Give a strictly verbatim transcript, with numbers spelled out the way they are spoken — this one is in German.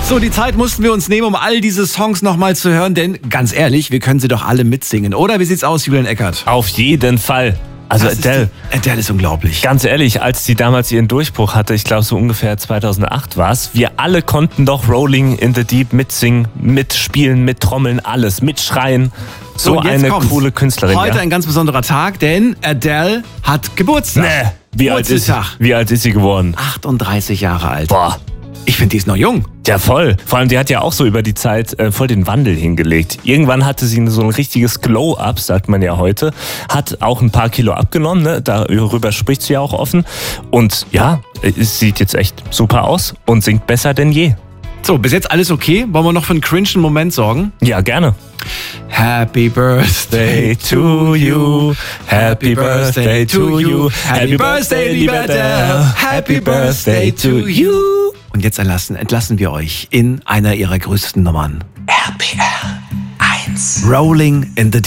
So, die Zeit mussten wir uns nehmen, um all diese Songs nochmal zu hören, denn ganz ehrlich, wir können sie doch alle mitsingen, oder? Wie sieht's aus, Julian Eckert? Auf jeden Fall. Also Das ist Adele, die, Adele ist unglaublich. ganz ehrlich, als sie damals ihren Durchbruch hatte, ich glaube so ungefähr zweitausendacht war es, wir alle konnten doch Rolling in the Deep mitsingen, mitspielen, mittrommeln, alles, mitschreien. So, und jetzt eine kommt's. coole Künstlerin. Heute ja. ein ganz besonderer Tag, denn Adele hat Geburtstag. Nee, wie alt, ist, Geburtstag. wie alt ist sie geworden? achtunddreißig Jahre alt. Boah. Ich finde, die ist noch jung. Ja, voll. Vor allem, die hat ja auch so über die Zeit äh, voll den Wandel hingelegt. Irgendwann hatte sie so ein richtiges Glow-Up, sagt man ja heute. Hat auch ein paar Kilo abgenommen, ne? Darüber spricht sie ja auch offen. Und ja, es sieht jetzt echt super aus und singt besser denn je. So, bis jetzt alles okay? Wollen wir noch für einen cringen Moment sorgen? Ja, gerne. Happy Birthday to you, Happy Birthday to you, Happy Birthday, lieber Adele, Happy Birthday to you. Und jetzt entlassen, entlassen wir euch in einer ihrer größten Nummern. R P R eins. Rolling in the Deep.